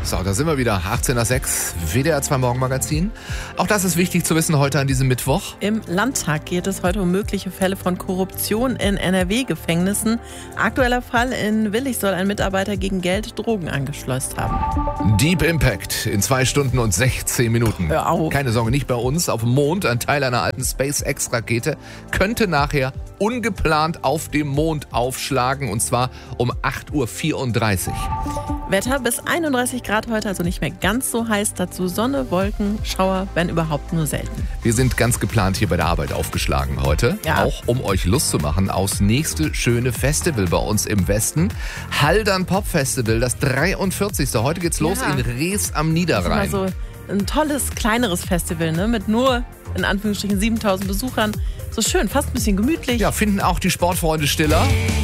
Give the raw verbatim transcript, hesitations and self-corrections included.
So, da sind wir wieder. achtzehn Uhr sechs, W D R zwei Morgenmagazin. Auch das ist wichtig zu wissen heute an diesem Mittwoch. Im Landtag geht es heute um mögliche Fälle von Korruption in N R W-Gefängnissen. Aktueller Fall: in Willich soll ein Mitarbeiter gegen Geld Drogen angeschleust haben. Deep Impact in zwei Stunden und sechzehn Minuten. Hör auf. Keine Sorge, nicht bei uns. Auf dem Mond, ein Teil einer alten SpaceX-Rakete, könnte nachher ungeplant auf dem Mond aufschlagen. Und zwar um acht Uhr vierunddreißig. Wetter bis einunddreißig Grad heute, also nicht mehr ganz so heiß. Dazu Sonne, Wolken, Schauer, wenn überhaupt nur selten. Wir sind ganz geplant hier bei der Arbeit aufgeschlagen heute. Ja. Auch um euch Lust zu machen aufs nächste schöne Festival bei uns im Westen. Haldern Pop Festival, das dreiundvierzigste. Heute geht's los Ja. in Rees am Das Niederrhein. ist immer so ein tolles, kleineres Festival, ne? Mit nur, in Anführungsstrichen, siebentausend Besuchern. So schön, fast ein bisschen gemütlich. Ja, finden auch die Sportfreunde Stiller.